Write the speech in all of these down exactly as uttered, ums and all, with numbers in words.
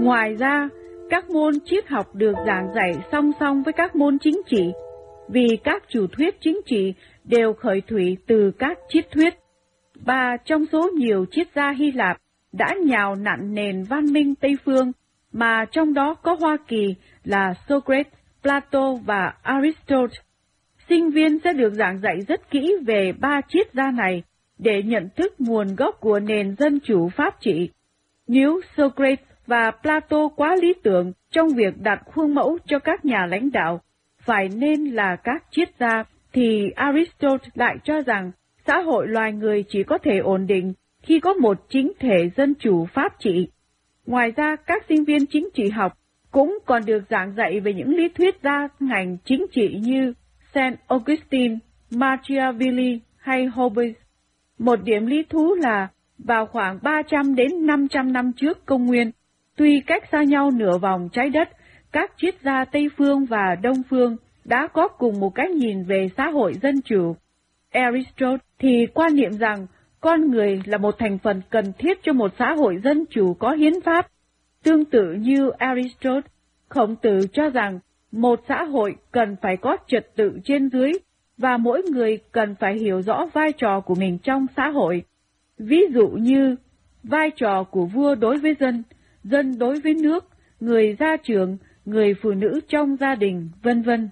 Ngoài ra, các môn triết học được giảng dạy song song với các môn chính trị, vì các chủ thuyết chính trị đều khởi thủy từ các triết thuyết. Và trong số nhiều triết gia Hy Lạp đã nhào nặn nền văn minh Tây phương, mà trong đó có Hoa Kỳ là Socrates, Plato và Aristotle. Sinh viên sẽ được giảng dạy rất kỹ về ba triết gia này để nhận thức nguồn gốc của nền dân chủ pháp trị. Nếu Socrates và Plato quá lý tưởng trong việc đặt khuôn mẫu cho các nhà lãnh đạo, phải nên là các triết gia, thì Aristotle lại cho rằng xã hội loài người chỉ có thể ổn định khi có một chính thể dân chủ pháp trị. Ngoài ra, các sinh viên chính trị học cũng còn được giảng dạy về những lý thuyết gia ngành chính trị như Saint Augustine, Machiavelli hay Hobbes. Một điểm lý thú là vào khoảng ba trăm đến năm trăm năm trước công nguyên, tuy cách xa nhau nửa vòng trái đất, các triết gia Tây phương và Đông phương đã có cùng một cách nhìn về xã hội dân chủ. Aristotle thì quan niệm rằng con người là một thành phần cần thiết cho một xã hội dân chủ có hiến pháp. Tương tự như Aristotle, Khổng Tử cho rằng một xã hội cần phải có trật tự trên dưới và mỗi người cần phải hiểu rõ vai trò của mình trong xã hội. Ví dụ như vai trò của vua đối với dân, dân đối với nước, người gia trưởng, người phụ nữ trong gia đình, vân vân.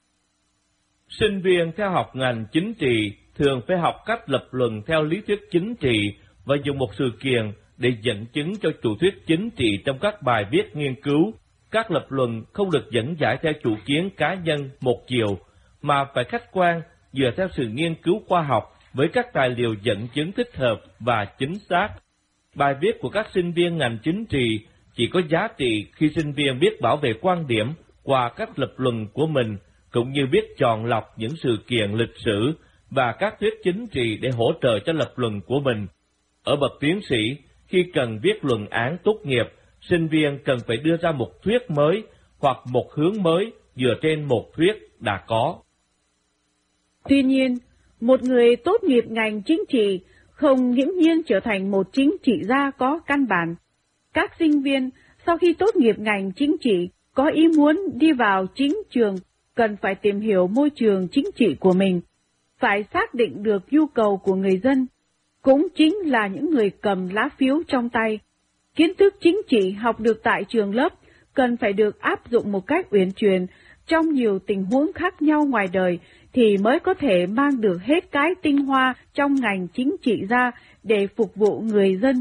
Sinh viên theo học ngành chính trị thường phải học cách lập luận theo lý thuyết chính trị và dùng một sự kiện để dẫn chứng cho chủ thuyết chính trị trong các bài viết nghiên cứu. Các lập luận không được dẫn giải theo chủ kiến cá nhân một chiều, mà phải khách quan dựa theo sự nghiên cứu khoa học với các tài liệu dẫn chứng thích hợp và chính xác. Bài viết của các sinh viên ngành chính trị chỉ có giá trị khi sinh viên biết bảo vệ quan điểm qua các lập luận của mình, cũng như biết chọn lọc những sự kiện lịch sử và các thuyết chính trị để hỗ trợ cho lập luận của mình. Ở bậc tiến sĩ, khi cần viết luận án tốt nghiệp, sinh viên cần phải đưa ra một thuyết mới hoặc một hướng mới dựa trên một thuyết đã có. Tuy nhiên, một người tốt nghiệp ngành chính trị không nghiễm nhiên trở thành một chính trị gia có căn bản. Các sinh viên sau khi tốt nghiệp ngành chính trị có ý muốn đi vào chính trường cần phải tìm hiểu môi trường chính trị của mình, phải xác định được nhu cầu của người dân, cũng chính là những người cầm lá phiếu trong tay. Kiến thức chính trị học được tại trường lớp cần phải được áp dụng một cách uyển chuyển trong nhiều tình huống khác nhau ngoài đời thì mới có thể mang được hết cái tinh hoa trong ngành chính trị ra để phục vụ người dân.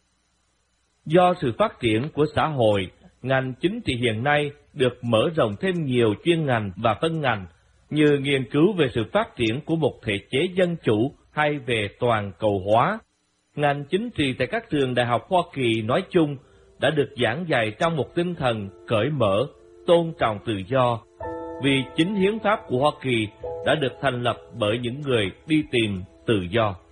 Do sự phát triển của xã hội, ngành chính trị hiện nay được mở rộng thêm nhiều chuyên ngành và phân ngành, như nghiên cứu về sự phát triển của một thể chế dân chủ hay về toàn cầu hóa. Ngành chính trị tại các trường đại học Hoa Kỳ nói chung đã được giảng dạy trong một tinh thần cởi mở, tôn trọng tự do, vì chính hiến pháp của Hoa Kỳ đã được thành lập bởi những người đi tìm tự do.